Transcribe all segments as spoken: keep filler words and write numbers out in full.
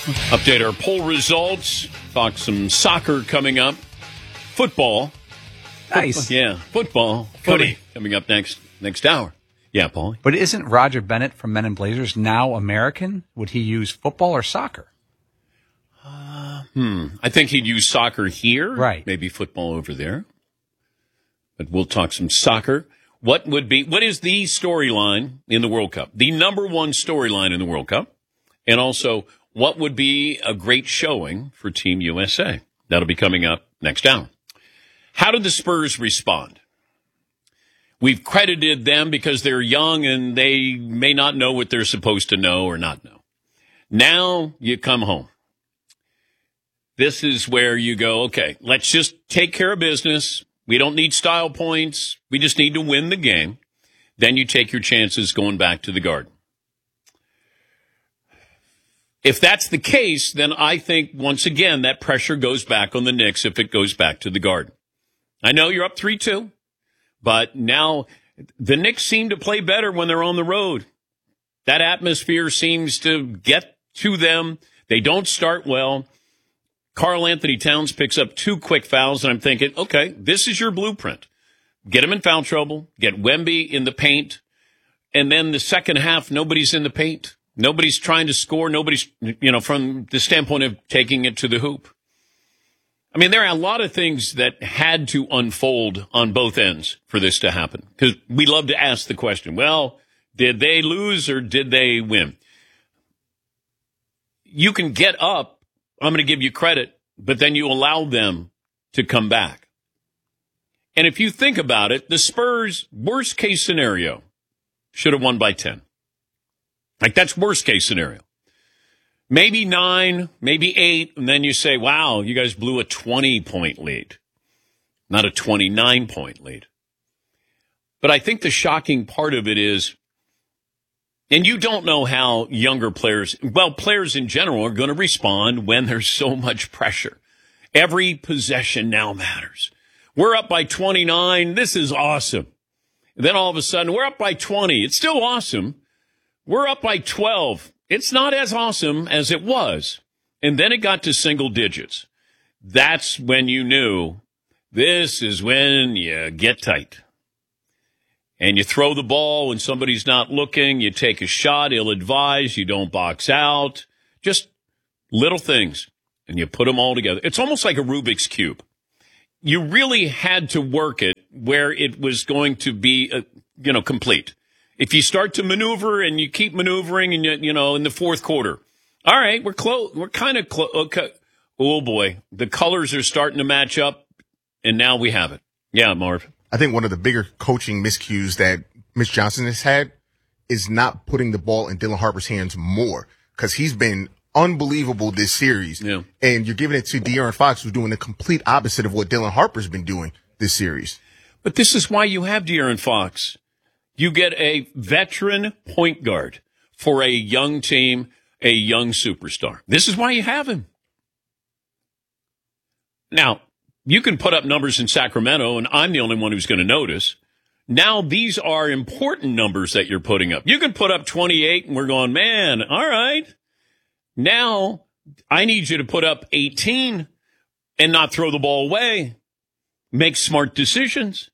Update our poll results. Talk some soccer coming up. Football. Nice. Football. Yeah, football. Footy coming up next next hour. Yeah, Paul. But isn't Roger Bennett from Men in Blazers now American? Would he use football or soccer? Uh, hmm. I think he'd use soccer here. Right. Maybe football over there. But we'll talk some soccer. What would be, what is the storyline in the World Cup? The number one storyline in the World Cup. And also, what would be a great showing for Team U S A? That'll be coming up next hour. How did the Spurs respond? We've credited them because they're young and they may not know what they're supposed to know or not know. Now you come home. This is where you go, okay, let's just take care of business. We don't need style points. We just need to win the game. Then you take your chances going back to the Garden. If that's the case, then I think, once again, that pressure goes back on the Knicks if it goes back to the Garden. I know you're up three two, but now the Knicks seem to play better when they're on the road. That atmosphere seems to get to them. They don't start well. Karl Anthony Towns picks up two quick fouls, and I'm thinking, okay, this is your blueprint. Get him in foul trouble, get Wemby in the paint, and then the second half, nobody's in the paint. Nobody's trying to score. Nobody's, you know, from the standpoint of taking it to the hoop. I mean, there are a lot of things that had to unfold on both ends for this to happen. Because we love to ask the question, well, did they lose or did they win? You can get up. I'm going to give you credit, but then you allow them to come back. And if you think about it, the Spurs, worst case scenario, should have won by ten. Like, that's worst case scenario. Maybe nine, maybe eight, and then you say, wow, you guys blew a twenty-point lead, not a twenty-nine-point lead. But I think the shocking part of it is, and you don't know how younger players, well, players in general are going to respond when there's so much pressure. Every possession now matters. We're up by twenty-nine. This is awesome. Then all of a sudden, we're up by twenty. It's still awesome. We're up by twelve. It's not as awesome as it was. And then it got to single digits. That's when you knew this is when you get tight. And you throw the ball when somebody's not looking. You take a shot, ill-advised. You don't box out. Just little things. And you put them all together. It's almost like a Rubik's Cube. You really had to work it where it was going to be, uh, you know, complete. If you start to maneuver and you keep maneuvering and, you, you know, in the fourth quarter, all right, we're close. We're kind of close. Okay. Oh, boy. The colors are starting to match up, and now we have it. Yeah, Marv. I think one of the bigger coaching miscues that Mitch Johnson has had is not putting the ball in Dylan Harper's hands more, because he's been unbelievable this series. Yeah. And you're giving it to De'Aaron Fox, who's doing the complete opposite of what Dylan Harper's been doing this series. But this is why you have De'Aaron Fox. You get a veteran point guard for a young team, a young superstar. This is why you have him. Now, you can put up numbers in Sacramento, and I'm the only one who's going to notice. Now, these are important numbers that you're putting up. You can put up twenty-eight, and we're going, man, all right. Now, I need you to put up eighteen and not throw the ball away. Make smart decisions.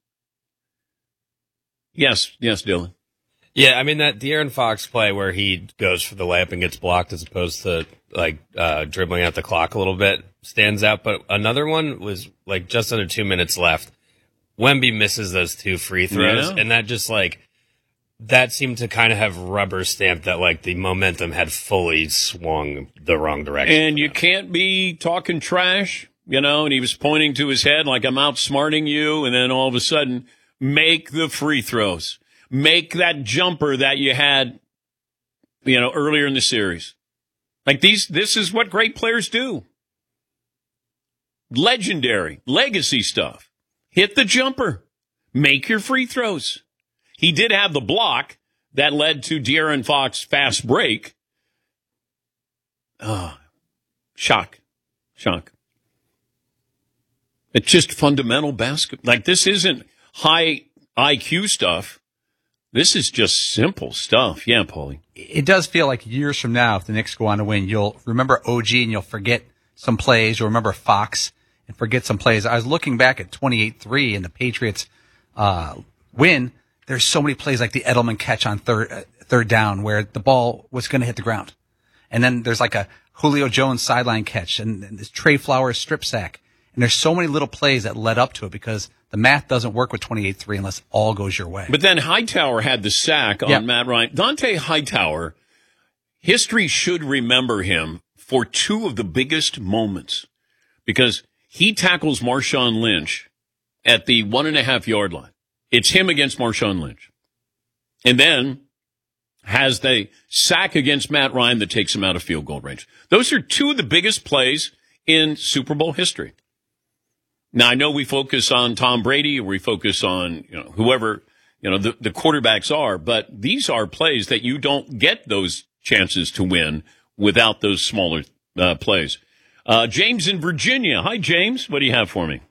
Yes, yes, Dylan. Yeah, I mean, that De'Aaron Fox play where he goes for the layup and gets blocked as opposed to, like, uh, dribbling out the clock a little bit stands out. But another one was, like, just under two minutes left. Wemby misses those two free throws, Yeah. and that just, like, that seemed to kind of have rubber stamped that, like, the momentum had fully swung the wrong direction. And you can't be talking trash, you know, and he was pointing to his head like, I'm outsmarting you, and then all of a sudden, make the free throws. Make that jumper that you had, you know, earlier in the series. Like these, this is what great players do. Legendary, legacy stuff. Hit the jumper. Make your free throws. He did have the block that led to De'Aaron Fox fast break. Oh, shock. Shock. It's just fundamental basketball. Like, this isn't high I Q stuff. This is just simple stuff. Yeah, Paulie. It does feel like years from now, if the Knicks go on to win, you'll remember O G and you'll forget some plays. You'll remember Fox and forget some plays. I was looking back at twenty-eight three and the Patriots uh, win. There's so many plays like the Edelman catch on third uh, third down where the ball was going to hit the ground. And then there's like a Julio Jones sideline catch and, and this Trey Flowers strip sack. And there's so many little plays that led up to it because the math doesn't work with twenty-eight three unless all goes your way. But then Hightower had the sack on yep. Matt Ryan. Dante Hightower, history should remember him for two of the biggest moments because he tackles Marshawn Lynch at the one and a half yard line. It's him against Marshawn Lynch. And then has the sack against Matt Ryan that takes him out of field goal range. Those are two of the biggest plays in Super Bowl history. Now, I know we focus on Tom Brady or we focus on, you know, whoever, you know, the, the quarterbacks are, but these are plays that you don't get those chances to win without those smaller uh, plays. Uh, James in Virginia. Hi, James. What do you have for me?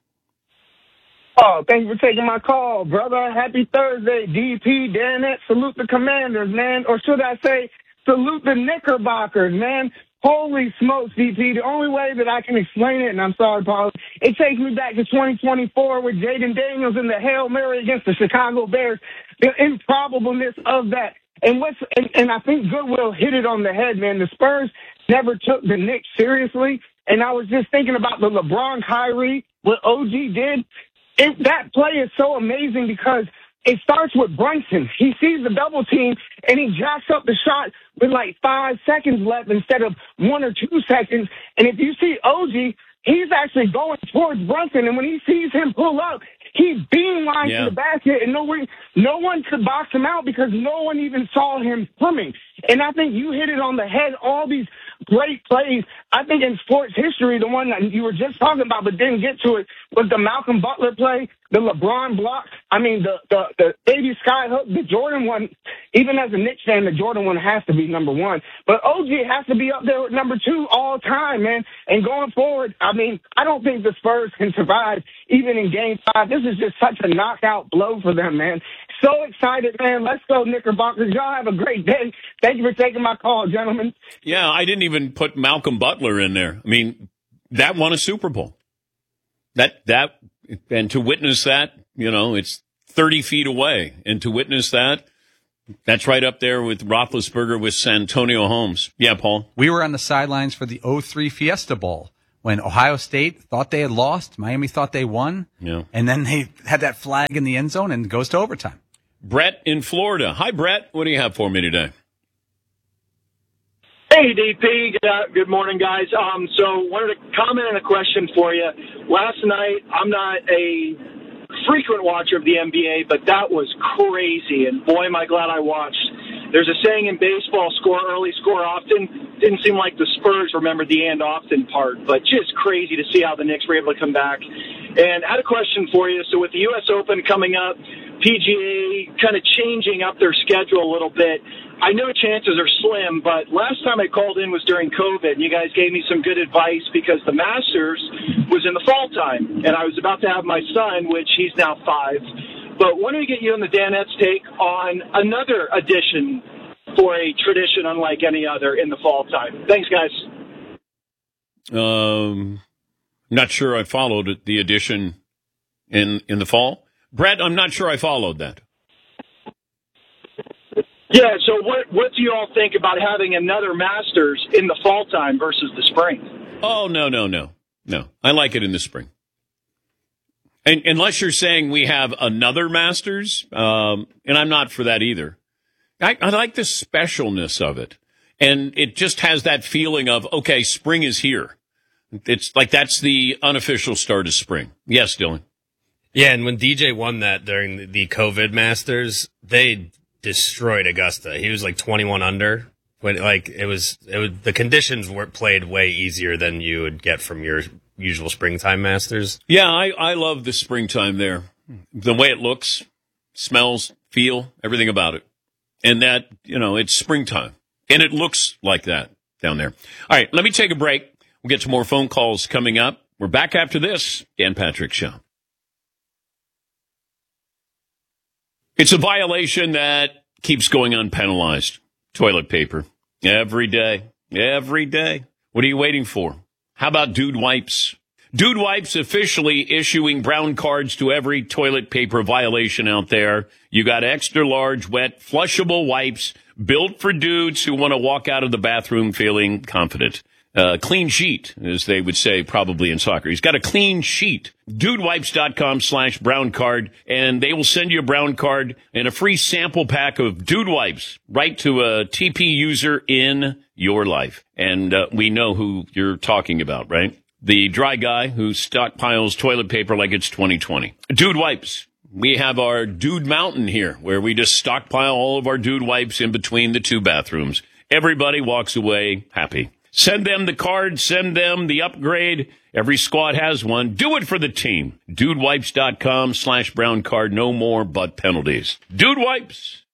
Oh, thank you for taking my call, brother. Happy Thursday, D P, Danette. Salute the Commanders, man. Or should I say, salute the Knickerbockers, man. Holy smokes, D P. The only way that I can explain it, and I'm sorry, Paul, it takes me back to twenty twenty-four with Jaden Daniels in the Hail Mary against the Chicago Bears. The improbableness of that. And what's and, and I think Goodwill hit it on the head, man. The Spurs never took the Knicks seriously. And I was just thinking about the LeBron Kyrie, what O G did. It, that play is so amazing because it starts with Brunson. He sees the double team, and he jacks up the shot with like five seconds left instead of one or two seconds. And if you see O G, he's actually going towards Brunson, and when he sees him pull up, he beamlines yeah. to the basket, and no one, no one could box him out because no one even saw him coming. And I think you hit it on the head, all these great plays. I think in sports history, the one that you were just talking about but didn't get to it was the Malcolm Butler play, the LeBron block. I mean, the, the, the baby skyhook, the Jordan one. Even as a Knicks fan, the Jordan one has to be number one. But O G has to be up there with number two all time, man. And going forward, I mean, I don't think the Spurs can survive even in game five. This is just such a knockout blow for them, man. So excited, man. Let's go, Knickerbockers. Y'all have a great day. Thank you for taking my call, gentlemen. Yeah, I didn't even put Malcolm Butler in there. I mean, that won a Super Bowl. That, that, and to witness that, you know, it's thirty feet away. And to witness that, that's right up there with Roethlisberger with Santonio Holmes. Yeah, Paul? We were on the sidelines for the oh three Fiesta Bowl when Ohio State thought they had lost, Miami thought they won, yeah. and then they had that flag in the end zone and it goes to overtime. Brett in Florida. Hi, Brett. What do you have for me today? Hey, D P. Good, uh, good morning, guys. Um, so wanted to comment and a question for you. Last night, I'm not a frequent watcher of the N B A, but that was crazy, and boy, am I glad I watched. There's a saying in baseball, score early, score often. Didn't seem like the Spurs remembered the and often part, but just crazy to see how the Knicks were able to come back. And I had a question for you. So with the U S Open coming up, P G A kind of changing up their schedule a little bit, I know chances are slim, but last time I called in was during COVID, and you guys gave me some good advice because the Masters was in the fall time, and I was about to have my son, which he's now five. But wanted to get you and the Danette's take on another addition for a tradition unlike any other in the fall time. Thanks, guys. Um, not sure I followed the addition in in the fall. Brett, I'm not sure I followed that. Yeah, so what what do you all think about having another Masters in the fall time versus the spring? Oh, no, no, no. No, I like it in the spring. And unless you're saying we have another Masters, um, and I'm not for that either. I, I like the specialness of it. And it just has that feeling of, okay, spring is here. It's like that's the unofficial start of spring. Yes, Dylan. Yeah, and when D J won that during the, the COVID Masters, they destroyed Augusta. He was like twenty-one under. When like it was, it was the conditions were played way easier than you would get from your usual springtime Masters. Yeah, I, I love the springtime there. The way it looks, smells, feel, everything about it. And that, you know, it's springtime. And it looks like that down there. All right, let me take a break. We'll get some more phone calls coming up. We're back after this. Dan Patrick Show. It's a violation that keeps going unpenalized. Toilet paper. Every day. Every day. What are you waiting for? How about Dude Wipes? Dude Wipes officially issuing brown cards to every toilet paper violation out there. You got extra large, wet, flushable wipes built for dudes who want to walk out of the bathroom feeling confident. Uh, clean sheet, as they would say probably in soccer. He's got a clean sheet. Dudewipes.com slash brown card, and they will send you a brown card and a free sample pack of Dude Wipes right to a T P user in your life. And uh, we know who you're talking about, right? The dry guy who stockpiles toilet paper like it's twenty twenty. Dude Wipes. We have our Dude Mountain here, where we just stockpile all of our Dude Wipes in between the two bathrooms. Everybody walks away happy. Send them the card. Send them the upgrade. Every squad has one. Do it for the team. Dudewipes.com slash brown card. No more but penalties. Dude Wipes.